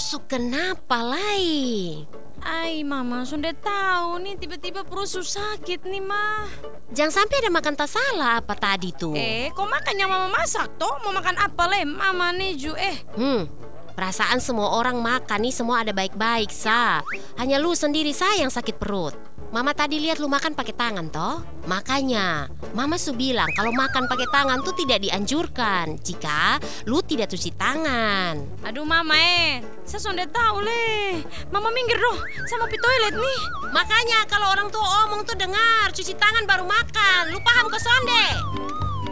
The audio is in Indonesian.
Su kenapa lai? Ai mama sudah tahu nih tiba-tiba perut su sakit nih mah. Jangan sampai ada makan tak salah apa tadi tuh. Kok makan yang mama masak toh? Mau makan apa le? Mama nih Ju Perasaan semua orang makan nih semua ada baik-baik sa. Hanya lu sendiri sa yang sakit perut. Mama tadi lihat lu makan pakai tangan toh. Makanya Mama su bilang kalau makan pakai tangan tuh tidak dianjurkan jika lu tidak cuci tangan. Aduh mama saya sudah tahu le. Mama minggir doh, saya mau pi toilet nih. Makanya kalau orang tua omong tuh dengar cuci tangan baru makan. Lu paham ke sonde?